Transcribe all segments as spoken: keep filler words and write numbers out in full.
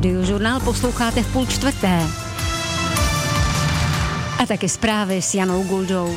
Radiožurnál posloucháte v půl čtvrté. A taky zprávy s Janou Guldou.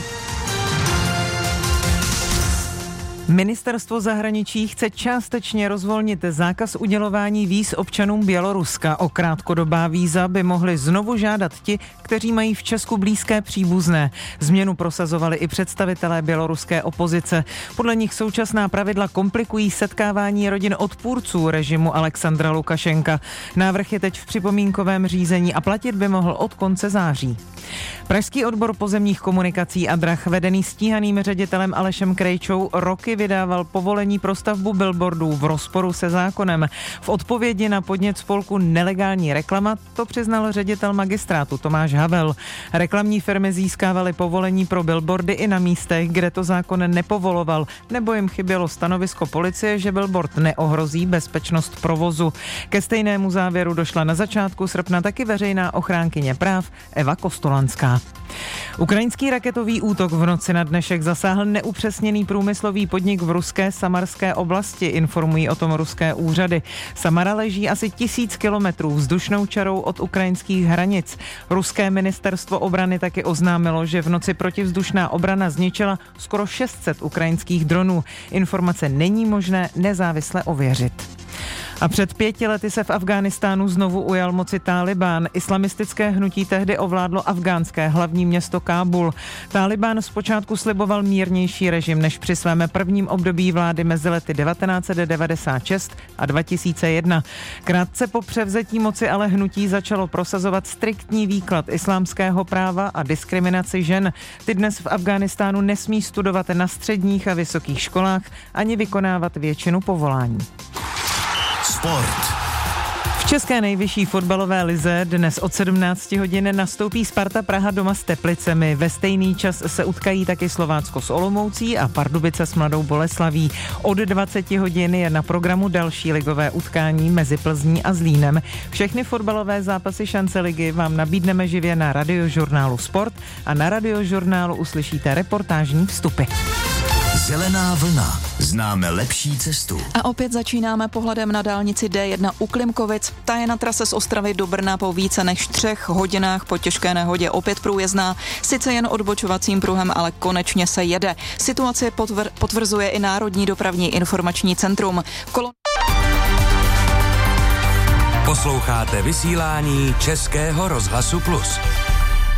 Ministerstvo zahraničí chce částečně rozvolnit zákaz udělování víz občanům Běloruska. O krátkodobá víza by mohli znovu žádat ti, kteří mají v Česku blízké příbuzné. Změnu prosazovali i představitelé běloruské opozice. Podle nich současná pravidla komplikují setkávání rodin odpůrců režimu Alexandra Lukašenka. Návrh je teď v připomínkovém řízení a platit by mohl od konce září. Pražský odbor pozemních komunikací a drah, vedený stíhaným ředitelem Alešem Krejčou, roky vydával povolení pro stavbu billboardů v rozporu se zákonem. V odpovědi na podnět spolku Nelegální reklama to přiznal ředitel magistrátu Tomáš Havel. Reklamní firmy získávaly povolení pro billboardy i na místech, kde to zákon nepovoloval, nebo jim chybělo stanovisko policie, že billboard neohrozí bezpečnost provozu. Ke stejnému závěru došla na začátku srpna taky veřejná ochránkyně práv Eva Kostolanská. Ukrajinský raketový útok v noci na dnešek zasáhl neupřesněný průmyslový podnik v ruské Samarské oblasti, informují o tom ruské úřady. Samara leží asi tisíc kilometrů vzdušnou čarou od ukrajinských hranic. Ruské ministerstvo obrany taky oznámilo, že v noci protivzdušná obrana zničila skoro šest set ukrajinských dronů. Informace není možné nezávisle ověřit. A před pěti lety se v Afghánistánu znovu ujal moci Tálibán. Islamistické hnutí tehdy ovládlo afgánské hlavní město Kábul. Tálibán zpočátku sliboval mírnější režim než při svém prvním období vlády mezi lety devatenáct set devadesát šest a dva tisíce jedna. Krátce po převzetí moci ale hnutí začalo prosazovat striktní výklad islámského práva a diskriminaci žen. Ty dnes v Afghánistánu nesmí studovat na středních a vysokých školách ani vykonávat většinu povolání. Sport. V české nejvyšší fotbalové lize dnes od sedmnácti hodin nastoupí Sparta Praha doma s Teplicemi. Ve stejný čas se utkají taky Slovácko s Olomoucí a Pardubice s Mladou Boleslaví. Od dvaceti hodin je na programu další ligové utkání mezi Plzní a Zlínem. Všechny fotbalové zápasy Šance ligy vám nabídneme živě na Radiožurnálu Sport a na Radiožurnálu uslyšíte reportážní vstupy. Zelená vlna. Známe lepší cestu. A opět začínáme pohledem na dálnici D jedna u Klimkovic. Ta je na trase z Ostravy do Brna po více než třech hodinách po těžké nehodě opět průjezdná. Sice jen odbočovacím pruhem, ale konečně se jede. Situaci potvr- potvrzuje i Národní dopravní informační centrum. Kolo... Posloucháte vysílání Českého rozhlasu Plus.